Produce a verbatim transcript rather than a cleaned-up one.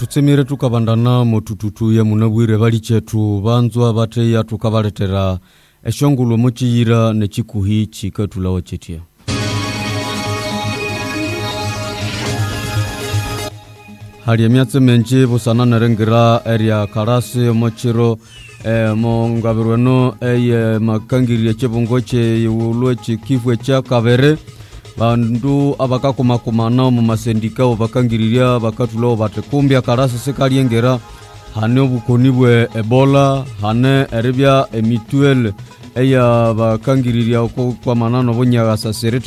tutsemire tukabandana motututu ya munabwire bali chetu banzwa bateya tukabaletera eshongulu mochiyira nechikuhi chikatulawo chetia hali emyatse menje busana narengira area karasi mochiro eh, mongabirweno eye makangiri chebungoche ulwechi kifwe cha Kabere bandu abakakumakumana mu masendika obakangiriria bakatulo batekumbya karasi sekaliengera hane obukoni bwe Ebola hane erebya emituel eya bakangiriria kwa manano bonyaga saserete